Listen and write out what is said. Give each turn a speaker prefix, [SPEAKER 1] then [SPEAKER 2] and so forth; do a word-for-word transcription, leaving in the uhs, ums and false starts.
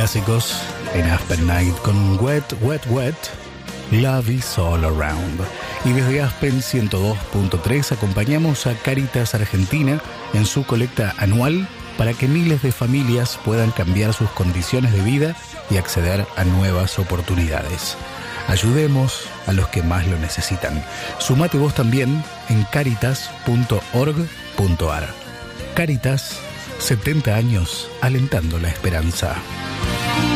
[SPEAKER 1] clásicos en Aspen Night con Wet, Wet, Wet, Love is All Around. Y desde Aspen ciento dos punto tres acompañamos a Cáritas Argentina en su colecta anual para que miles de familias puedan cambiar sus condiciones de vida y acceder a nuevas oportunidades. Ayudemos a los que más lo necesitan. Sumate vos también en caritas punto org punto ar. Cáritas, setenta años alentando la esperanza.